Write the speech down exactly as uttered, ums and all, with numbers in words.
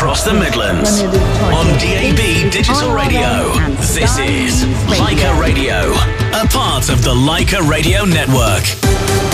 across the Midlands. On D A B Digital Radio, this is Leica Radio, a part of the Leica Radio Network.